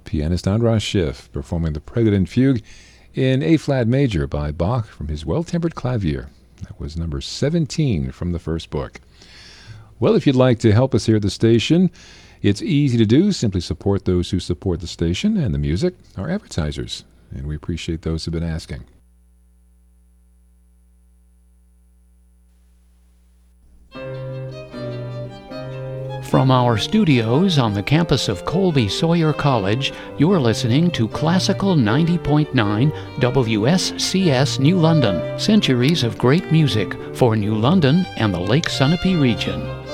pianist Andras Schiff performing the Prelude Fugue in A-flat major by Bach from his Well-Tempered Clavier. That was number 17 from the first book. Well, if you'd like to help us here at the station, it's easy to do. Simply support those who support the station and the music, our advertisers. And we appreciate those who've been asking. From our studios on the campus of Colby Sawyer College, you're listening to Classical 90.9 WSCS New London. Centuries of great music for New London and the Lake Sunapee region.